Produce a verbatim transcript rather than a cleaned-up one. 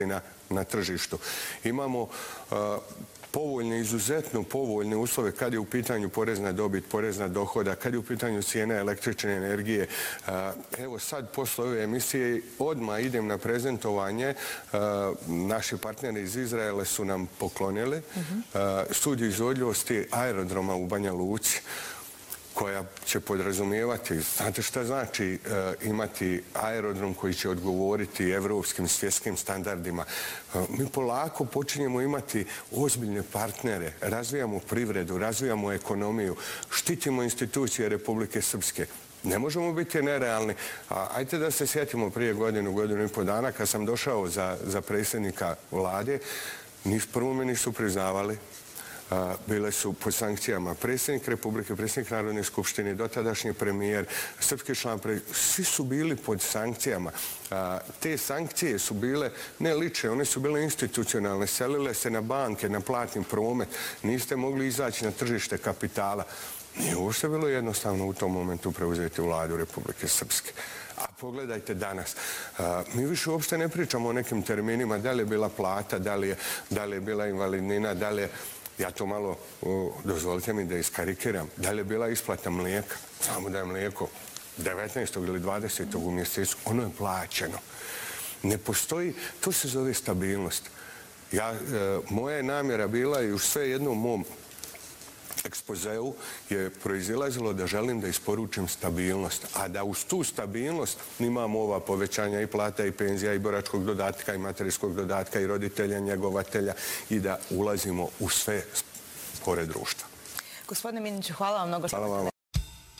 na, na tržištu. Imamo uh, povoljne, izuzetno povoljne uslove kad je u pitanju porezna dobit, porezna dohoda, kad je u pitanju cijena električne energije. Evo sad, posle ove emisije, odmah idem na prezentovanje. Naši partneri iz Izraela su nam poklonili studiju izvodljivosti aerodroma u Banja Luci, koja će podrazumijevati, znate šta znači imati aerodrom koji će odgovoriti evropskim, svjetskim standardima. Mi polako počinjemo imati ozbiljne partnere, razvijamo privredu, razvijamo ekonomiju, štitimo institucije Republike Srpske. Ne možemo biti nerealni. Ajde da se sjetimo prije godinu, godinu i po dana, kad sam došao za, za predsjednika vlade, ni prvo me nisu priznavali. Bile su pod sankcijama predsjednik Republike, predsjednik Narodne skupštine, dotadašnji premijer, srpski član, svi su bili pod sankcijama. Te sankcije su bile ne lične, one su bile institucionalne, selile se na banke, na platni promet, niste mogli izaći na tržište kapitala. Nije uopšte bilo jednostavno u tom momentu preuzeti vladu Republike Srpske. A pogledajte danas, mi više uopšte ne pričamo o nekim terminima, da li je bila plata, da li je, da li je bila invalidnina, da li je... Ja to malo, dozvolite mi da iskarikiram, da li je bila isplata mlijeka? Znamo da je mlijeko devetnaestog ili dvadesetog u mjesecu, ono je plaćeno. Ne postoji, to se zove stabilnost. Ja, moja je namjera bila i u sve jednom mom ekspozeu je proizilazilo da želim da isporučim stabilnost, a da uz tu stabilnost imamo ova povećanja i plata i penzija i boračkog dodatka i materijskog dodatka i roditelja, njegovatelja i da ulazimo u sve pore društva. Gospodine Miniću, hvala vam mnogo što ste